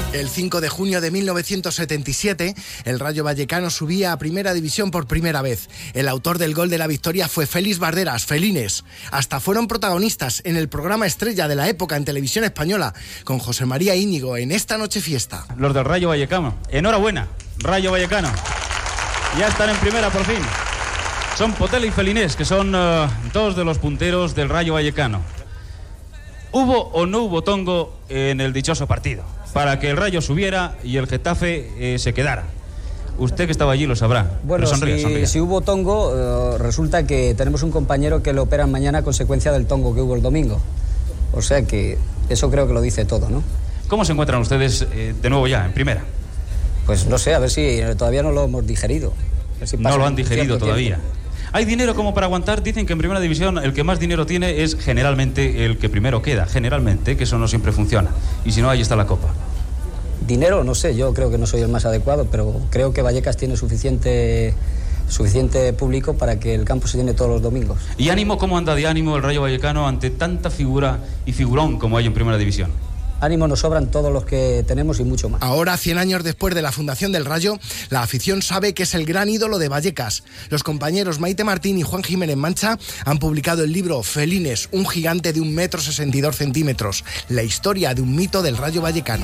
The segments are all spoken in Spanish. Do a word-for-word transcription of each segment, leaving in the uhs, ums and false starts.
El cinco de junio de mil novecientos setenta y siete, el Rayo Vallecano subía a Primera División por primera vez. El autor del gol de la victoria fue Félix Barderas, Felines. Hasta fueron protagonistas en el programa estrella de la época en Televisión Española, con José María Íñigo en Esta Noche Fiesta. Los del Rayo Vallecano. Enhorabuena, Rayo Vallecano. Ya están en primera por fin. Son Potela y Felinés, que son uh, dos de los punteros del Rayo Vallecano. ¿Hubo o no hubo tongo en el dichoso partido para que el Rayo subiera y el Getafe eh, se quedara? Usted que estaba allí lo sabrá. Bueno, sonríe, si, sonríe. si hubo tongo, uh, resulta que tenemos un compañero que lo operan mañana a consecuencia del tongo que hubo el domingo. O sea que eso creo que lo dice todo, ¿no? ¿Cómo se encuentran ustedes eh, de nuevo ya, en primera? Pues no sé, a ver si todavía no lo hemos digerido. A ver si no lo han digerido todavía. Tiempo. ¿Hay dinero como para aguantar? Dicen que en Primera División el que más dinero tiene es generalmente el que primero queda. Generalmente, que eso no siempre funciona. Y si no, ahí está la Copa. Dinero, no sé, yo creo que no soy el más adecuado, pero creo que Vallecas tiene suficiente, suficiente público para que el campo se llene todos los domingos. ¿Y ánimo? ¿Cómo anda de ánimo el Rayo Vallecano ante tanta figura y figurón como hay en Primera División? Ánimo, nos sobran todos los que tenemos y mucho más. Ahora, cien años después de la fundación del Rayo, la afición sabe que es el gran ídolo de Vallecas. Los compañeros Maite Martín y Juan Jiménez Mancha han publicado el libro Felines, un gigante de un metro sesenta y dos centímetros, la historia de un mito del Rayo Vallecano.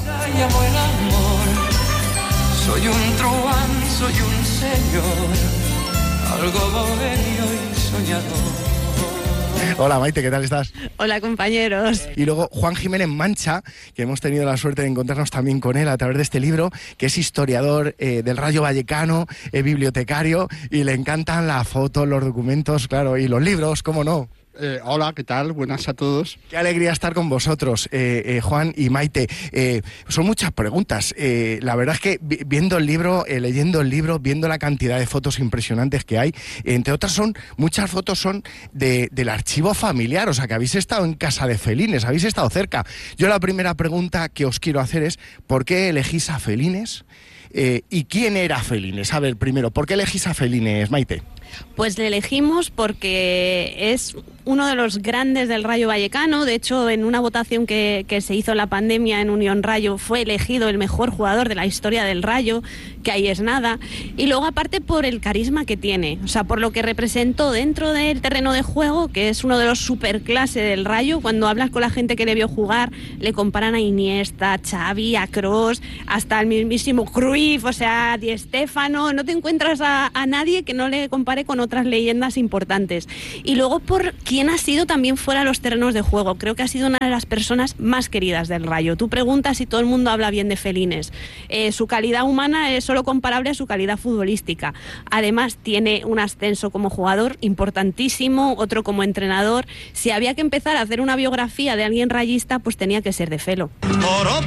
Soy un truán, soy un señor, algo bohemio y soñador. Hola Maite, ¿qué tal estás? Hola compañeros. Y luego Juan Jiménez Mancha, que hemos tenido la suerte de encontrarnos también con él a través de este libro, que es historiador eh, del Rayo Vallecano, eh, bibliotecario, y le encantan las fotos, los documentos, claro, y los libros, ¿cómo no? Eh, hola, ¿qué tal? Buenas a todos. Qué alegría estar con vosotros, eh, eh, Juan y Maite. Eh, son muchas preguntas. Eh, la verdad es que vi, viendo el libro, eh, leyendo el libro, viendo la cantidad de fotos impresionantes que hay, eh, entre otras son, muchas fotos son de, del archivo familiar, o sea que habéis estado en casa de Felines, habéis estado cerca. Yo la primera pregunta que os quiero hacer es, ¿por qué elegís a Felines? Eh, ¿Y quién era Felines? A ver, primero, ¿por qué elegís a Felines, Maite? Pues le elegimos porque es uno de los grandes del Rayo Vallecano. De hecho, en una votación que, que se hizo en la pandemia en Unión Rayo, fue elegido el mejor jugador de la historia del Rayo, que ahí es nada. Y luego, aparte, por el carisma que tiene, o sea, por lo que representó dentro del terreno de juego, que es uno de los superclase del Rayo. Cuando hablas con la gente que le vio jugar, le comparan a Iniesta, a Xavi, a Kroos, hasta el mismísimo Cruyff, o sea, Di Stéfano. No te encuentras a, a nadie que no le compare con otras leyendas importantes. Y luego por quién ha sido también fuera de los terrenos de juego. Creo que ha sido una de las personas más queridas del Rayo. Tú preguntas y todo el mundo habla bien de Felines. Eh, su calidad humana es solo comparable a su calidad futbolística. Además tiene un ascenso como jugador importantísimo, otro como entrenador. Si había que empezar a hacer una biografía de alguien rayista, pues tenía que ser de Felo.